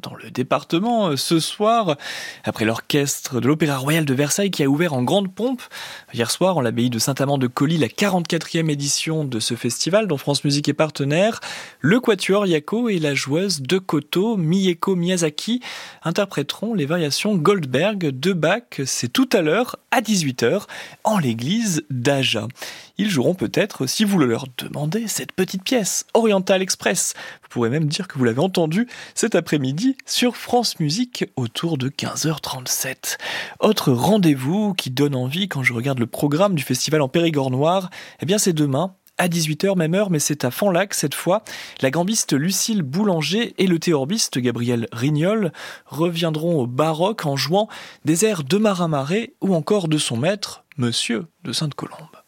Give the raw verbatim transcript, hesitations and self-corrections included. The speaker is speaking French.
dans le département ce soir, après l'orchestre de l'Opéra Royal de Versailles qui a ouvert en grande pompe hier soir en l'abbaye de Saint-Amand-de-Colly la quarante-quatrième édition de ce festival dont France Musique est partenaire. Le quatuor Yako et la joueuse de koto Mieko Miyazaki interpréteront les variations Goldberg de Bach. C'est tout à l'heure à dix-huit heures en l'église d'Aja. Ils joueront peut-être, si vous le leur demandez, cette petite pièce, Oriental Express. Vous pourrez même dire que vous l'avez entendue cet après-midi sur France Musique autour de quinze heures trente-sept. Autre rendez-vous qui donne envie quand je regarde le programme du festival en Périgord noir, eh bien c'est demain. À dix-huit heures, même heure, mais c'est à Fanlac cette fois. La gambiste Lucille Boulanger et le théorbiste Gabriel Rignol reviendront au baroque en jouant des airs de Marin Marais ou encore de son maître, Monsieur de Sainte-Colombe.